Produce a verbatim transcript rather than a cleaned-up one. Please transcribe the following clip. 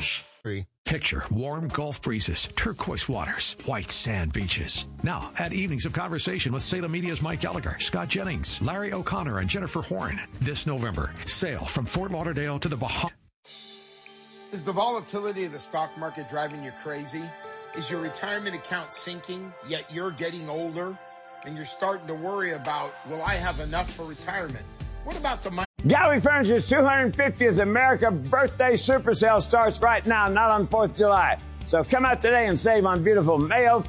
Beaches. Picture warm Gulf breezes, turquoise waters, white sand beaches. Now, add evenings of conversation with Salem Media's Mike Gallagher, Scott Jennings, Larry O'Connor, and Jennifer Horn. This November, sail from Fort Lauderdale to the Bahamas. Is the volatility of the stock market driving you crazy? Is your retirement account sinking, yet you're getting older? And you're starting to worry about, will I have enough for retirement? What about the money? Gallery Furniture's two hundred fiftieth America birthday super sale starts right now, not on fourth of July. So come out today and save on beautiful Mayo